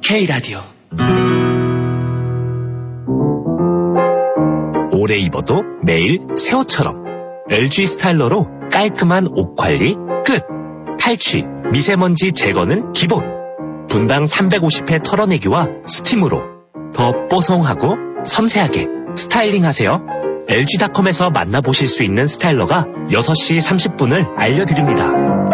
K라디오. 오래 입어도 매일 새 옷처럼 LG 스타일러로 깔끔한 옷 관리 끝. 탈취, 미세먼지 제거는 기본. 분당 350회 털어내기와 스팀으로 더 뽀송하고 섬세하게 스타일링하세요. LG닷컴에서 만나보실 수 있는 스타일러가 6시 30분을 알려드립니다.